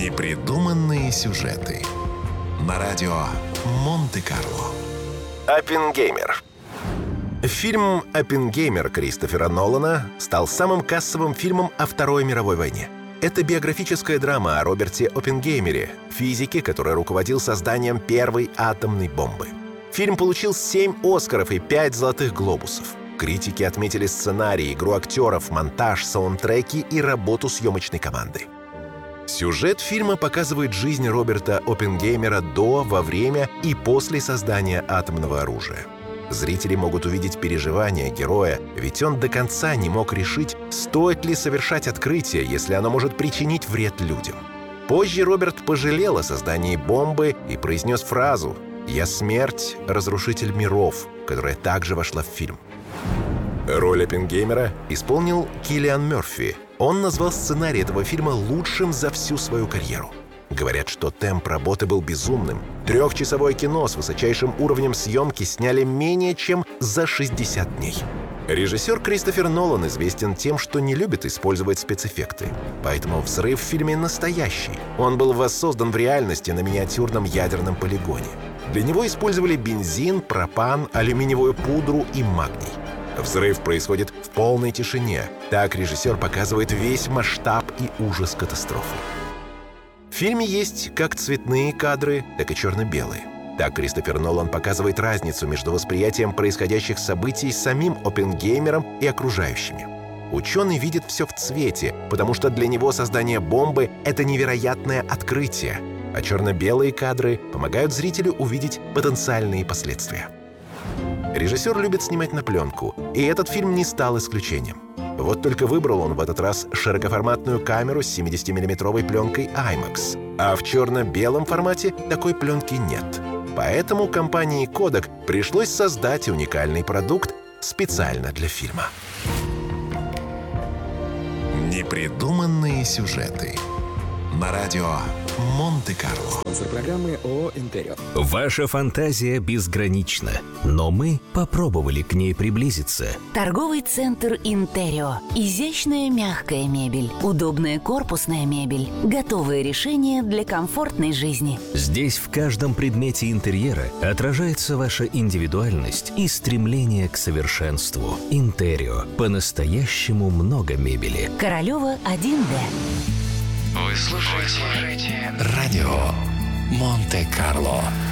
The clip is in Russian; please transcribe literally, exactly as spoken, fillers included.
Непридуманные сюжеты на радио Монте-Карло. Оппенгеймер. Фильм «Оппенгеймер» Кристофера Нолана стал самым кассовым фильмом о Второй мировой войне. Это биографическая драма о Роберте Оппенгеймере, физике, который руководил созданием первой атомной бомбы. Фильм получил семь «Оскаров» и пять «Золотых глобусов». Критики отметили сценарий, игру актеров, монтаж, саундтреки и работу съемочной команды. Сюжет фильма показывает жизнь Роберта Оппенгеймера до, во время и после создания атомного оружия. Зрители могут увидеть переживания героя, ведь он до конца не мог решить, стоит ли совершать открытие, если оно может причинить вред людям. Позже Роберт пожалел о создании бомбы и произнес фразу «Я смерть, разрушитель миров», которая также вошла в фильм. Роль Оппенгеймера исполнил Киллиан Мёрфи. Он назвал сценарий этого фильма лучшим за всю свою карьеру. Говорят, что темп работы был безумным. Трехчасовое кино с высочайшим уровнем съемки сняли менее чем за шестьдесят дней. Режиссер Кристофер Нолан известен тем, что не любит использовать спецэффекты. Поэтому взрыв в фильме настоящий. Он был воссоздан в реальности на миниатюрном ядерном полигоне. Для него использовали бензин, пропан, алюминиевую пудру и магний. Взрыв происходит в полной тишине. Так режиссер показывает весь масштаб и ужас катастрофы. В фильме есть как цветные кадры, так и черно-белые. Так Кристофер Нолан показывает разницу между восприятием происходящих событий самим Оппенгеймером и окружающими. Ученый видит все в цвете, потому что для него создание бомбы — это невероятное открытие, а черно-белые кадры помогают зрителю увидеть потенциальные последствия. Режиссер любит снимать на пленку, и этот фильм не стал исключением. Вот только выбрал он в этот раз широкоформатную камеру с семидесятимиллиметровой пленкой IMAX, а в черно-белом формате такой пленки нет. Поэтому компании Kodak пришлось создать уникальный продукт специально для фильма. Непридуманные сюжеты на радио Монте-Карло. Спонсор программы ООО «Интерио». Ваша фантазия безгранична, но мы попробовали к ней приблизиться. Торговый центр «Интерио». Изящная мягкая мебель, удобная корпусная мебель, готовые решения для комфортной жизни. Здесь в каждом предмете интерьера отражается ваша индивидуальность и стремление к совершенству. «Интерио». По-настоящему много мебели. Королева, один Д. Вы слушаете радио Монте-Карло.